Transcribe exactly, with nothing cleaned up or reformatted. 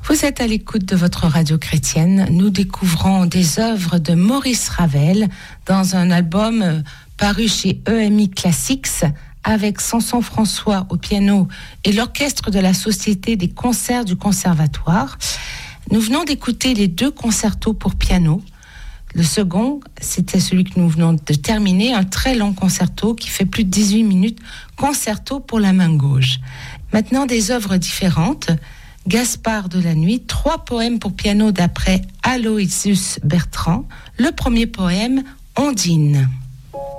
Vous êtes à l'écoute de votre radio chrétienne. Nous découvrons des œuvres de Maurice Ravel dans un album paru chez E M I Classics avec Samson François au piano et l'orchestre de la Société des concerts du Conservatoire. Nous venons d'écouter les deux concertos pour piano. Le second, c'était celui que nous venons de terminer, un très long concerto qui fait plus de dix-huit minutes, concerto pour la main gauche. Maintenant, des œuvres différentes. Gaspard de la Nuit, trois poèmes pour piano d'après Aloysius Bertrand. Le premier poème, Ondine.